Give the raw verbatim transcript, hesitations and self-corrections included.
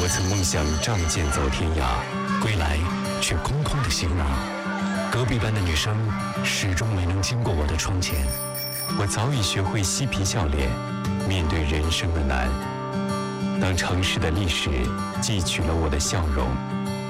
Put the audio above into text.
我曾梦想仗剑走天涯，归来却空空的行囊。隔壁班的女生始终没能经过我的窗前，我早已学会嬉皮笑脸，面对人生的难。当城市的历史汲取了我的笑容，